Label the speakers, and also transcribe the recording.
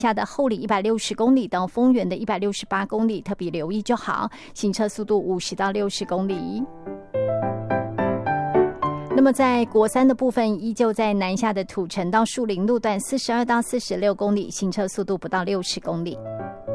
Speaker 1: 下的后里160公里到丰原的168公里，特别留意就好，行车速度50到60公里。那么在国三的部分，依旧在南下的土城到树林路段42到46公里，行车速度不到60公里。